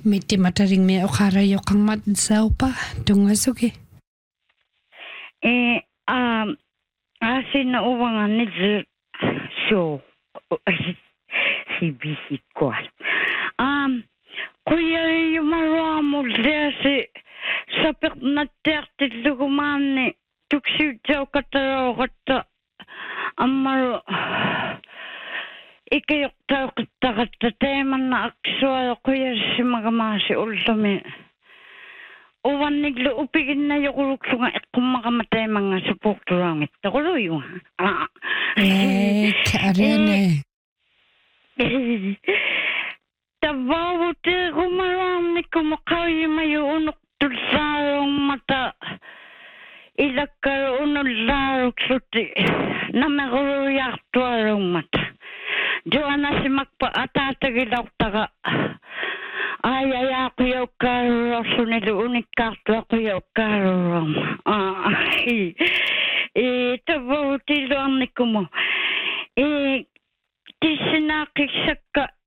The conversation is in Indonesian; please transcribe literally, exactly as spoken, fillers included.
Miti mataring me okara yo kang mat sao pa tungasuki. Eh um asin na uwangan ni show si bisi ko. Um kuya yung maramo desi sapik na terti lukumani tuksi jaw kataro kata amaro ikayok tao kata teman na akswal kuya si magamasi ultami. Uwan niglo upigin na yukuluk sunga at kumakamatay mga support langit. Nakulo yung ah. Eh, karene. Tabaw te kumaram ni kumakawi mayunok tulsarong mata. Ilakar unularok suti. Namaruyak tuarong mata. Joanna si magpa-atatagilaw taga. Ay, ay, ako yung karo. Sunilo unik karto ako yung karo. Ay, ito ba, tilo ang niko mo. Eh, tisinakik sa ka,